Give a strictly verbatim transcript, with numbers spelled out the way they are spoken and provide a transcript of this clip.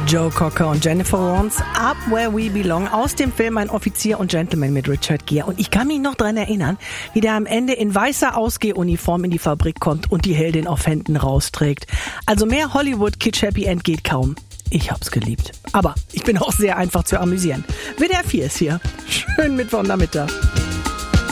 Joe Cocker und Jennifer Lawrence, Up Where We Belong, aus dem Film Ein Offizier und Gentleman mit Richard Gere. Und ich kann mich noch dran erinnern, wie der am Ende in weißer Ausgehuniform in die Fabrik kommt und die Heldin auf Händen rausträgt. Also mehr Hollywood Kitsch Happy End geht kaum. Ich hab's geliebt. Aber ich bin auch sehr einfach zu amüsieren. W D R vier ist hier. Schönen Mittwochnachmittag.